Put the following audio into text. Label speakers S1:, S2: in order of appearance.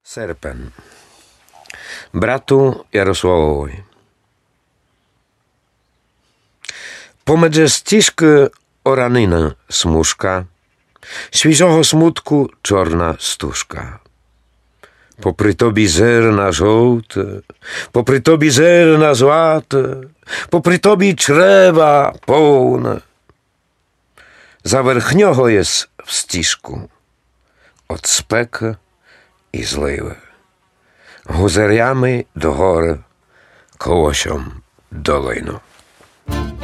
S1: Serpen. Bratu Jarosławowi. Pomedze ścieżki oranina smuszka, świżogo smutku czorna stużka. Popry tobie zerna żółte, popry tobie zerna złate, popry tobie czrewa pełne. Zawerchniogo jest w ścieżku od speky i zliwy. Guzeriamy do góry kołosią dolinu.